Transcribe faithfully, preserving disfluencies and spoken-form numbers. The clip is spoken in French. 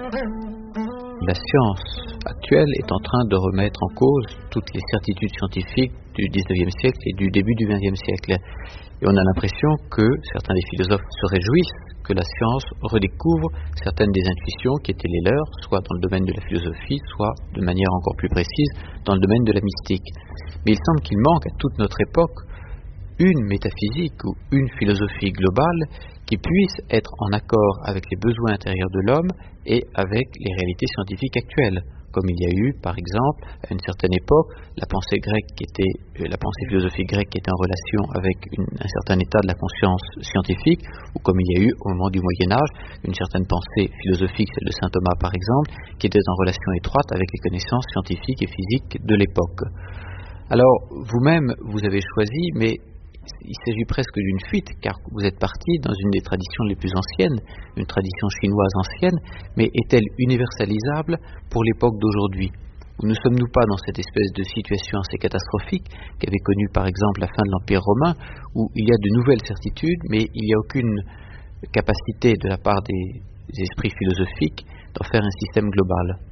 La science actuelle est en train de remettre en cause toutes les certitudes scientifiques du dix-neuvième siècle et du début du vingtième siècle. Et on a l'impression que certains des philosophes se réjouissent que la science redécouvre certaines des intuitions qui étaient les leurs, soit dans le domaine de la philosophie, soit de manière encore plus précise dans le domaine de la mystique. Mais il semble qu'il manque à toute notre époque une métaphysique ou une philosophie globale qui puisse être en accord avec les besoins intérieurs de l'homme et avec les réalités scientifiques actuelles, comme il y a eu, par exemple, à une certaine époque, la pensée grecque qui était, la pensée philosophique grecque qui était en relation avec une, un certain état de la conscience scientifique, ou comme il y a eu au moment du Moyen Âge, une certaine pensée philosophique, celle de saint Thomas par exemple, qui était en relation étroite avec les connaissances scientifiques et physiques de l'époque. Alors, vous-même, vous avez choisi, mais il s'agit presque d'une fuite, car vous êtes parti dans une des traditions les plus anciennes, une tradition chinoise ancienne, mais est-elle universalisable pour l'époque d'aujourd'hui? Où ne sommes-nous pas dans cette espèce de situation assez catastrophique qu'avait connue par exemple la fin de l'Empire romain, où il y a de nouvelles certitudes, mais il n'y a aucune capacité de la part des esprits philosophiques d'en faire un système global?